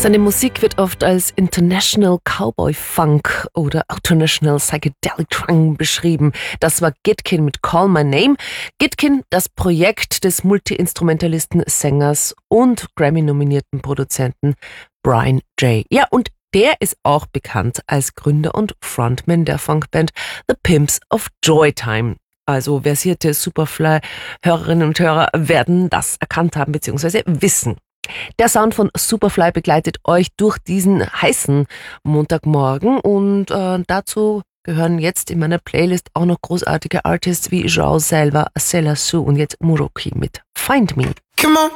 Seine Musik wird oft als International Cowboy Funk oder International Psychedelic Trance beschrieben. Das war Gitkin mit Call My Name. Gitkin, das Projekt des Multi-Instrumentalisten, Sängers und Grammy-nominierten Produzenten Brian J. Ja, und der ist auch bekannt als Gründer und Frontman der Funkband The Pimps of Joytime. Also versierte Superfly-Hörerinnen und Hörer werden das erkannt haben bzw. wissen. Der Sound von Superfly begleitet euch durch diesen heißen Montagmorgen und dazu gehören jetzt in meiner Playlist auch noch großartige Artists wie João Selva, Céla Sue und jetzt Muroki mit Find Me. Come on.